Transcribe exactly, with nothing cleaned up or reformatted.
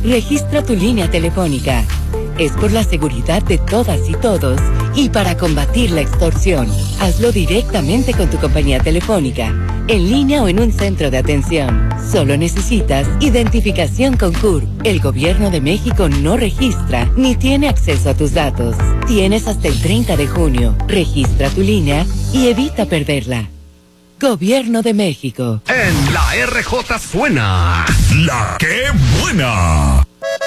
Registra tu línea telefónica. Es por la seguridad de todas y todos y para combatir la extorsión. Hazlo directamente con tu compañía telefónica, en línea o en un centro de atención. Solo necesitas identificación con C U R. El Gobierno de México no registra ni tiene acceso a tus datos. Tienes hasta el treinta de junio. Registra tu línea y evita perderla. Gobierno de México. En la R J suena La Qué Buena.